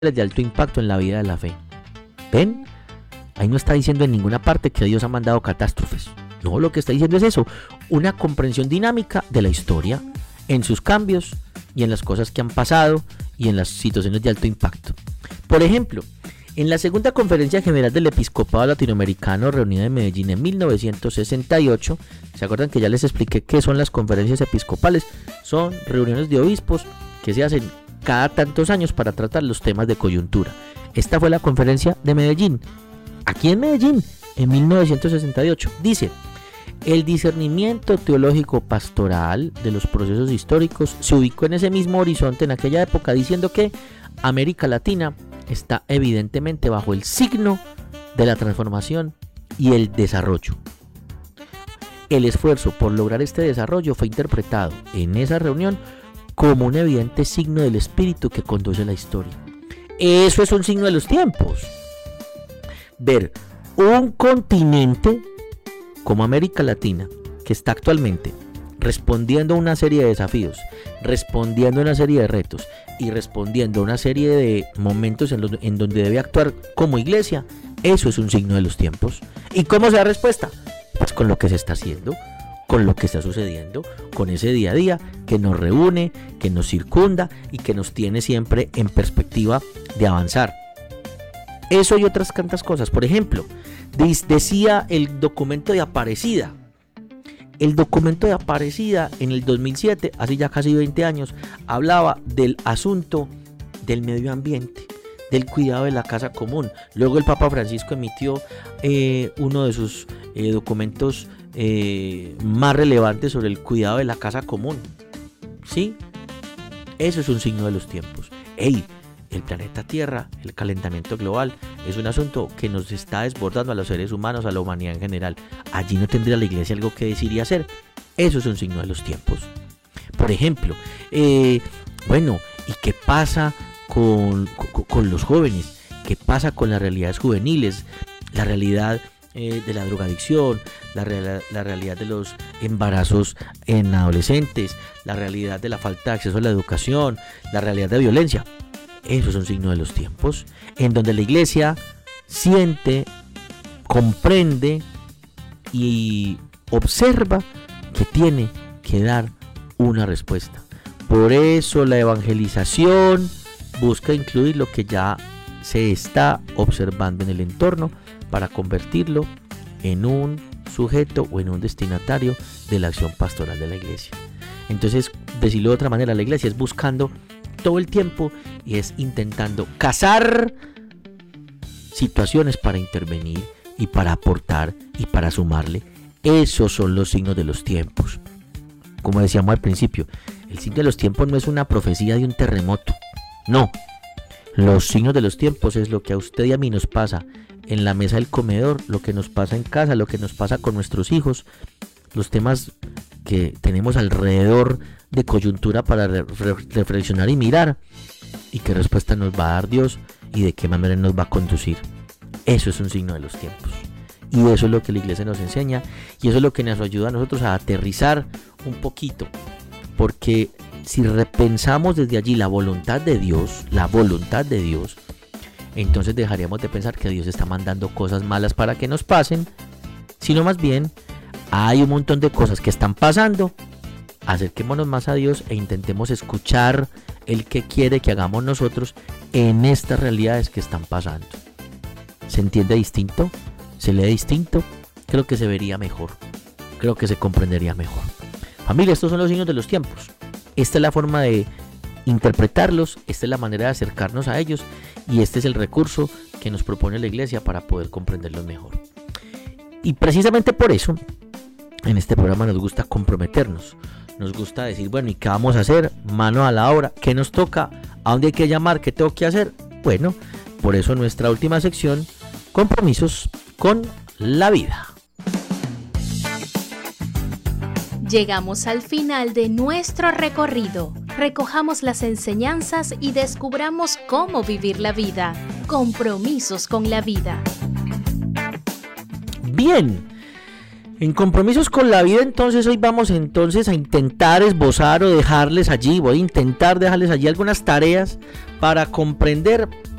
de alto impacto en la vida de la fe. ¿Ven? Ahí no está diciendo en ninguna parte que Dios ha mandado catástrofes. No, lo que está diciendo es eso, una comprensión dinámica de la historia, en sus cambios y en las cosas que han pasado y en las situaciones de alto impacto. Por ejemplo, en la segunda conferencia general del episcopado latinoamericano reunida en Medellín en 1968, ¿se acuerdan que ya les expliqué qué son las conferencias episcopales? Son reuniones de obispos que se hacen cada tantos años para tratar los temas de coyuntura. Esta fue la conferencia de Medellín, aquí en Medellín, en 1968. Dice: el discernimiento teológico pastoral de los procesos históricos se ubicó en ese mismo horizonte en aquella época, diciendo que América Latina está evidentemente bajo el signo de la transformación y el desarrollo. El esfuerzo por lograr este desarrollo fue interpretado en esa reunión como un evidente signo del espíritu que conduce la historia. Eso es un signo de los tiempos. Ver un continente como América Latina, que está actualmente respondiendo a una serie de desafíos, respondiendo a una serie de retos y respondiendo a una serie de momentos en donde debe actuar como iglesia, eso es un signo de los tiempos. ¿Y cómo se da respuesta? Pues con lo que se está haciendo, con lo que está sucediendo, con ese día a día que nos reúne, que nos circunda y que nos tiene siempre en perspectiva de avanzar. Eso y otras tantas cosas. Por ejemplo, decía el documento de Aparecida. El documento de Aparecida en el 2007, hace ya casi 20 años, hablaba del asunto del medio ambiente, del cuidado de la casa común. Luego el Papa Francisco emitió uno de sus documentos más relevantes sobre el cuidado de la casa común. ¿Sí? Eso es un signo de los tiempos. ¡Ey! El planeta Tierra, el calentamiento global, es un asunto que nos está desbordando a los seres humanos, a la humanidad en general. Allí no tendría la iglesia algo que decir y hacer. Eso es un signo de los tiempos. Por ejemplo, bueno, ¿y qué pasa con los jóvenes? ¿Qué pasa con las realidades juveniles? La realidad de la drogadicción, la realidad de los embarazos en adolescentes, la realidad de la falta de acceso a la educación, la realidad de violencia. Eso es un signo de los tiempos, en donde la iglesia siente, comprende y observa que tiene que dar una respuesta. Por eso la evangelización busca incluir lo que ya se está observando en el entorno para convertirlo en un sujeto o en un destinatario de la acción pastoral de la iglesia. Entonces, decirlo de otra manera, la iglesia es buscando todo el tiempo y es intentando cazar situaciones para intervenir y para aportar y para sumarle. Esos son los signos de los tiempos. Como decíamos al principio, el signo de los tiempos no es una profecía de un terremoto. No. Los signos de los tiempos es lo que a usted y a mí nos pasa en la mesa del comedor, lo que nos pasa en casa, lo que nos pasa con nuestros hijos, los temas que tenemos alrededor de coyuntura para reflexionar y mirar, y qué respuesta nos va a dar Dios y de qué manera nos va a conducir. Eso es un signo de los tiempos, y eso es lo que la iglesia nos enseña, y eso es lo que nos ayuda a nosotros a aterrizar un poquito, porque si repensamos desde allí la voluntad de Dios, entonces dejaríamos de pensar que Dios está mandando cosas malas para que nos pasen, sino más bien hay un montón de cosas que están pasando. Acerquémonos más a Dios e intentemos escuchar el que quiere que hagamos nosotros en estas realidades que están pasando. ¿Se entiende distinto? ¿Se lee distinto? Creo que se vería mejor. Creo que se comprendería mejor. Familia, estos son los signos de los tiempos. Esta es la forma de interpretarlos, esta es la manera de acercarnos a ellos y este es el recurso que nos propone la iglesia para poder comprenderlos mejor. Y precisamente por eso, en este programa nos gusta comprometernos. Nos gusta decir, bueno, ¿y qué vamos a hacer? Mano a la obra. ¿Qué nos toca? ¿A dónde hay que llamar? ¿Qué tengo que hacer? Bueno, por eso nuestra última sección, compromisos con la vida. Llegamos al final de nuestro recorrido. Recojamos las enseñanzas y descubramos cómo vivir la vida. Compromisos con la vida. Bien. En compromisos con la vida, entonces hoy vamos entonces a intentar esbozar o dejarles allí, voy a intentar dejarles allí algunas tareas para comprender